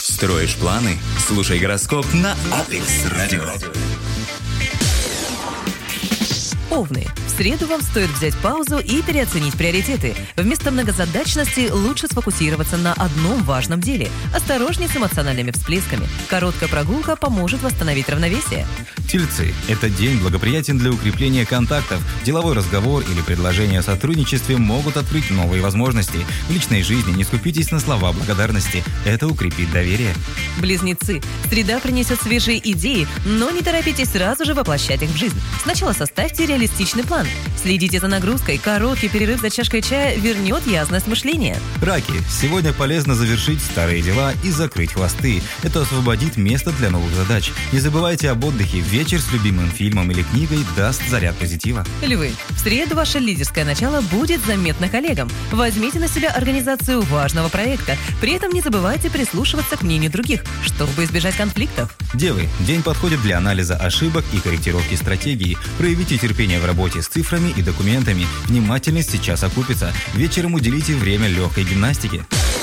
Строишь планы? Слушай гороскоп на Apex Radio. Овны. В среду вам стоит взять паузу и переоценить приоритеты. Вместо многозадачности лучше сфокусироваться на одном важном деле. Осторожней с эмоциональными всплесками. Короткая прогулка поможет восстановить равновесие. Тельцы. Этот день благоприятен для укрепления контактов. Деловой разговор или предложение о сотрудничестве могут открыть новые возможности. В личной жизни не скупитесь на слова благодарности. Это укрепит доверие. Близнецы. Среда принесет свежие идеи, но не торопитесь сразу же воплощать их в жизнь. Сначала составьте реалистичный план. Следите за нагрузкой. Короткий перерыв за чашкой чая вернет ясность мышления. Раки. Сегодня полезно завершить старые дела и закрыть хвосты. Это освободит место для новых задач. Не забывайте об отдыхе. Вечер с любимым фильмом или книгой даст заряд позитива. Львы. В среду ваше лидерское начало будет заметно коллегам. Возьмите на себя организацию важного проекта. При этом не забывайте прислушиваться к мнению других, чтобы избежать конфликтов. Девы. День подходит для анализа ошибок и корректировки стратегии. Проявите терпение в работе с цифрами и документами. Внимательность сейчас окупится. Вечером уделите время легкой гимнастике.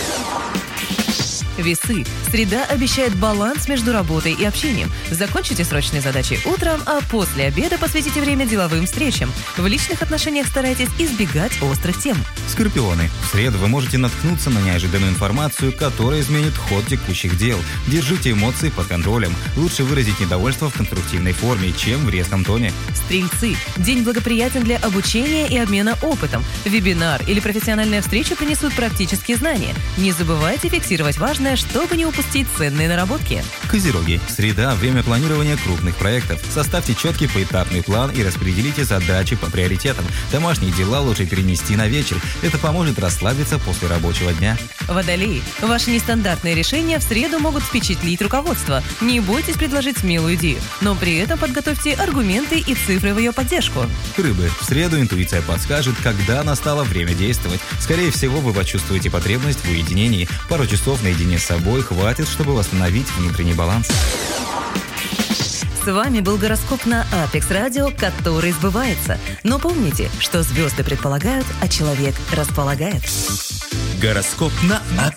Весы. Среда обещает баланс между работой и общением. Закончите срочные задачи утром, а после обеда посвятите время деловым встречам. В личных отношениях старайтесь избегать острых тем. Скорпионы. В среду вы можете наткнуться на неожиданную информацию, которая изменит ход текущих дел. Держите эмоции под контролем. Лучше выразить недовольство в конструктивной форме, чем в резком тоне. Стрельцы. День благоприятен для обучения и обмена опытом. Вебинар или профессиональная встреча принесут практические знания. Не забывайте фиксировать важное, чтобы не упустить ценные наработки. Козероги. Среда – время планирования крупных проектов. Составьте четкий поэтапный план и распределите задачи по приоритетам. Домашние дела лучше перенести на вечер. Это поможет расслабиться после рабочего дня. Водолеи. Ваши нестандартные решения в среду могут впечатлить руководство. Не бойтесь предложить смелую идею, но при этом подготовьте аргументы и цифры в ее поддержку. Рыбы. В среду интуиция подскажет, когда настало время действовать. Скорее всего, вы почувствуете потребность в уединении. Пару часов наедине с собой хватит, чтобы восстановить внутренний баланс. С вами был гороскоп на Apex Radio, который сбывается. Но помните, что звезды предполагают, а человек располагает. Гороскоп на